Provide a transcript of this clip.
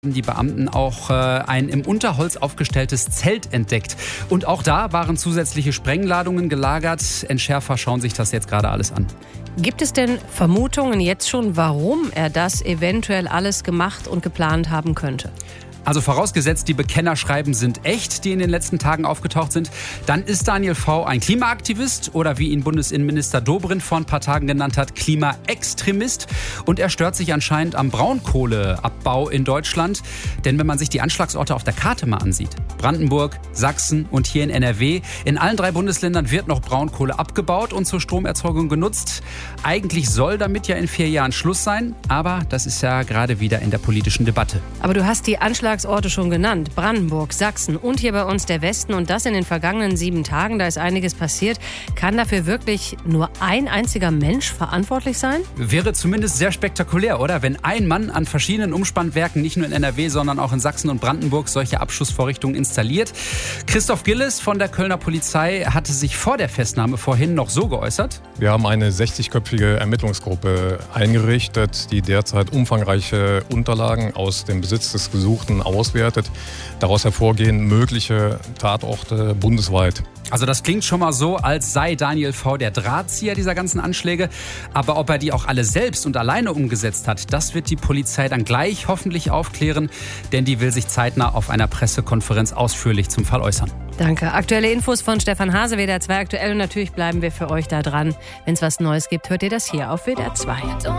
Die Beamten auch ein im Unterholz aufgestelltes Zelt entdeckt. Und auch da waren zusätzliche Sprengladungen gelagert. Entschärfer schauen sich das jetzt gerade alles an. Gibt es denn Vermutungen jetzt schon, warum er das eventuell alles gemacht und geplant haben könnte? Also vorausgesetzt, die Bekennerschreiben sind echt, die in den letzten Tagen aufgetaucht sind, dann ist Daniel V. ein Klimaaktivist oder wie ihn Bundesinnenminister Dobrindt vor ein paar Tagen genannt hat, Klimaextremist. Und er stört sich anscheinend am Braunkohleabbau in Deutschland. Denn wenn man sich die Anschlagsorte auf der Karte mal ansieht, Brandenburg, Sachsen und hier in NRW, in allen 3 Bundesländern wird noch Braunkohle abgebaut und zur Stromerzeugung genutzt. Eigentlich soll damit ja in 4 Jahren Schluss sein, aber das ist ja gerade wieder in der politischen Debatte. Aber du hast die Anschlagsorte schon genannt. Brandenburg, Sachsen und hier bei uns der Westen. Und das in den vergangenen 7 Tagen. Da ist einiges passiert. Kann dafür wirklich nur ein einziger Mensch verantwortlich sein? Wäre zumindest sehr spektakulär, oder? Wenn ein Mann an verschiedenen Umspannwerken, nicht nur in NRW, sondern auch in Sachsen und Brandenburg, solche Abschussvorrichtungen installiert. Christoph Gilles von der Kölner Polizei hatte sich vor der Festnahme vorhin noch so geäußert. Wir haben eine 60-köpfige Ermittlungsgruppe eingerichtet, die derzeit umfangreiche Unterlagen aus dem Besitz des Gesuchten auswertet. Daraus hervorgehen mögliche Tatorte bundesweit. Also das klingt schon mal so, als sei Daniel V. der Drahtzieher dieser ganzen Anschläge. Aber ob er die auch alle selbst und alleine umgesetzt hat, das wird die Polizei dann gleich hoffentlich aufklären. Denn die will sich zeitnah auf einer Pressekonferenz ausführlich zum Fall äußern. Danke. Aktuelle Infos von Stefan Hase, WDR 2 aktuell. Und natürlich bleiben wir für euch da dran. Wenn es was Neues gibt, hört ihr das hier auf WDR 2.